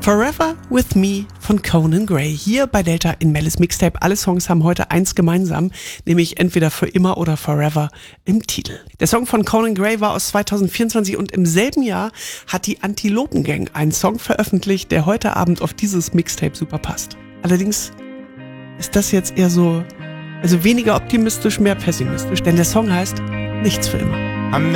Forever With Me von Conan Gray. Hier bei Delta in Mel's Mixtape. Alle Songs haben heute eins gemeinsam, nämlich entweder für immer oder forever im Titel. Der Song von Conan Gray war aus 2024 und im selben Jahr hat die Antilopen Gang einen Song veröffentlicht, der heute Abend auf dieses Mixtape super passt. Allerdings ist das jetzt eher so, also weniger optimistisch, mehr pessimistisch, denn der Song heißt Nichts für immer. I'm